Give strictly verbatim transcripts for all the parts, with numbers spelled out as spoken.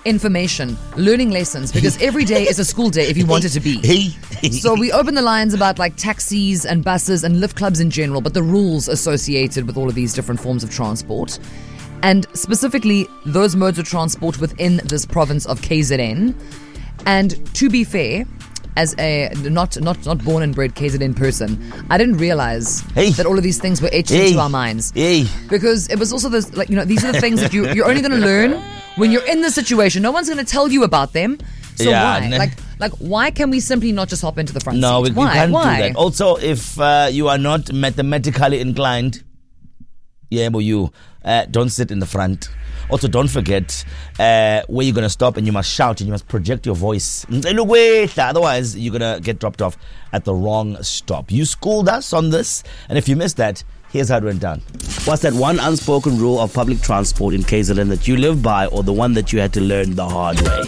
information, learning lessons, because every day is a school day if you want it to be. So we open the lines about like taxis and buses and lift clubs in general, but the rules associated with all of these different forms of transport. And specifically those modes of transport within this province of K Z N. And to be fair, as a not not not born and bred K Z N person, I didn't realize hey. that all of these things were etched hey. into our minds. Hey. Because it was also this, like, you know, these are the things that you you're only going to learn when you're in the situation. No one's going to tell you about them. So yeah, why? ne- Like like why can we simply not just hop into the front no, seat? No, why? you can't why? do that. Also, if uh, you are not mathematically inclined, yeah, but you uh, don't sit in the front. Also, don't forget uh, where you're going to stop, and you must shout and you must project your voice. Otherwise, you're going to get dropped off at the wrong stop. You schooled us on this, and if you missed that, here's how it went down. What's that one unspoken rule of public transport in K Z N that you live by, or the one that you had to learn the hard way?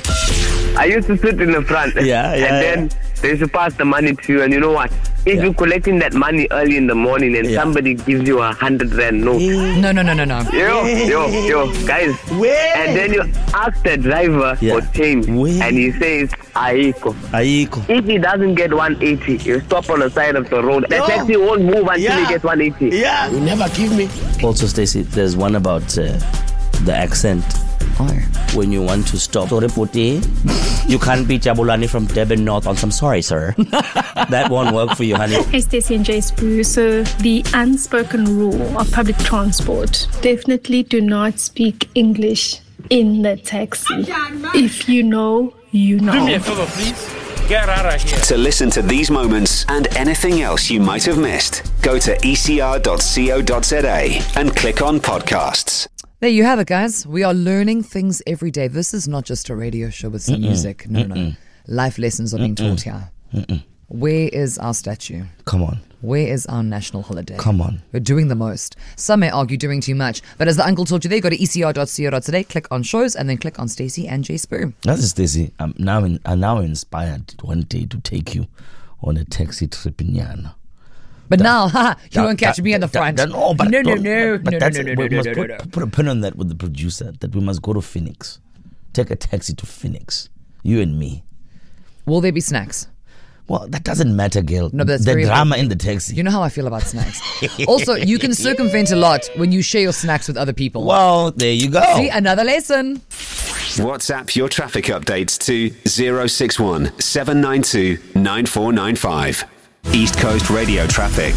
I used to sit in the front. Yeah, yeah. And then yeah. they used to pass the money to you, and you know what? If yeah. you're collecting that money early in the morning and yeah. somebody gives you a hundred rand note. No, no, no, no, no. Yo, yo, yo, guys. Where? And then you ask the driver yeah. for change. Where? And he says, Aiko. Aiko. If he doesn't get one eighty, you stop on the side of the road. The Yo. taxi won't move until yeah. he gets one eighty. Yeah. You never give me. Also, Stacey, there's one about uh, the accent. Oh. When you want to stop, sorry, Puti, you can't be Jabulani from Devon North on some sorry, sir. That won't work for you, honey. Hey, Stacey and Jay Spoo. So, the unspoken rule of public transport: definitely do not speak English in the taxi. If you know, you know. Do me a favor, please. Get out of here. To listen to these moments and anything else you might have missed, go to e c r dot co dot z a and click on podcasts. There you have it, guys. We are learning things every day. This is not just a radio show with some Mm-mm. music. No, Mm-mm. no. Life lessons are being Mm-mm. taught here. Mm-mm. Where is our statue? Come on. Where is our national holiday? Come on. We're doing the most. Some may argue doing too much. But as the uncle told you there, go to e c r dot co dot z a, click on shows, and then click on Stacey and Jay Spoo. That's Stacey. I'm now, in, I'm now inspired one day to take you on a taxi trip in Yana. But that, now, haha, you that, won't catch that, me in the that, front. That, no, but no, no, no, but, but no, that's, no, no, we no, must no, put, no, no. put a pin on that with the producer, that we must go to Phoenix. Take a taxi to Phoenix. You and me. Will there be snacks? Well, that doesn't matter, girl. No, but that's the very drama important. in the taxi. You know how I feel about snacks. Also, you can circumvent a lot when you share your snacks with other people. Well, there you go. See, another lesson. WhatsApp your traffic updates to zero six one seven nine two nine four nine five. East Coast Radio Traffic.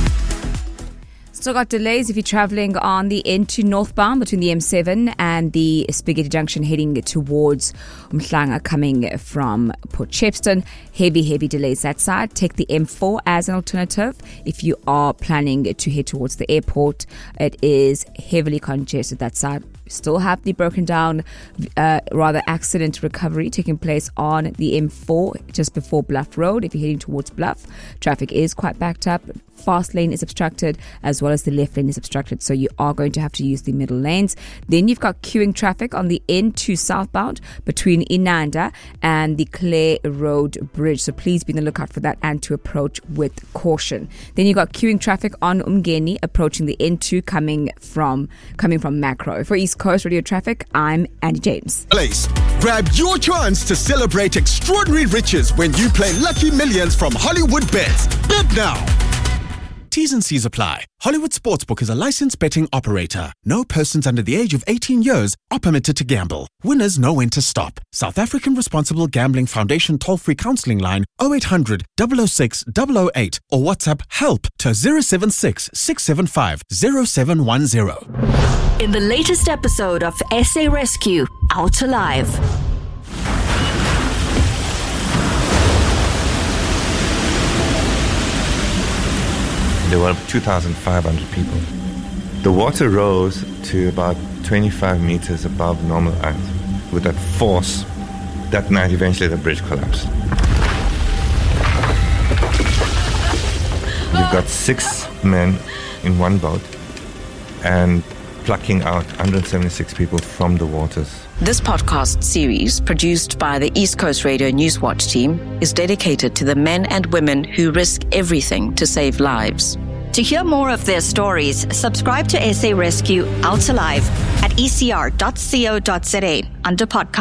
Still got delays if you're travelling on the N two northbound between the M seven and the Spaghetti Junction heading towards Umhlanga coming from Port Shepstone. Heavy, heavy delays that side. Take the M four as an alternative if you are planning to head towards the airport. It is heavily congested that side. Still have the broken down, uh, rather accident recovery taking place on the M four just before Bluff Road. If you're heading towards Bluff, traffic is quite backed up. Fast lane is obstructed as well as the left lane is obstructed, so you are going to have to use the middle lanes. Then you've got queuing traffic on the N two southbound between Inanda and the Clare Road Bridge, so please be on the lookout for that and to approach with caution. Then you've got queuing traffic on Umgeni approaching the N two coming from coming from Macro. For East Coast Radio Traffic, I'm Andy James. Place. Grab your chance to celebrate extraordinary riches when you play Lucky Millions from Hollywood Bets. Bet now. T's and C's apply. Hollywood Sportsbook is a licensed betting operator. No persons under the age of eighteen years are permitted to gamble. Winners know when to stop. South African Responsible Gambling Foundation toll-free counseling line oh eight hundred, double oh six, double oh eight or WhatsApp HELP to zero seven six, six seven five, zero seven one zero. In the latest episode of S A Rescue, Out Alive. There were two thousand five hundred people. The water rose to about twenty-five meters above normal height. With that force, that night eventually the bridge collapsed. You've got six men in one boat and plucking out one hundred seventy-six people from the waters. This podcast series, produced by the East Coast Radio Newswatch team, is dedicated to the men and women who risk everything to save lives. To hear more of their stories, subscribe to S A Rescue Out Alive at e c r dot co dot z a under podcast.